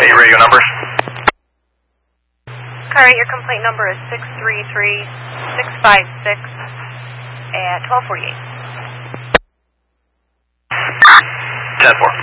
Okay, your radio numbers? Car 8, your complaint number is 633656 at 1248. 10-4.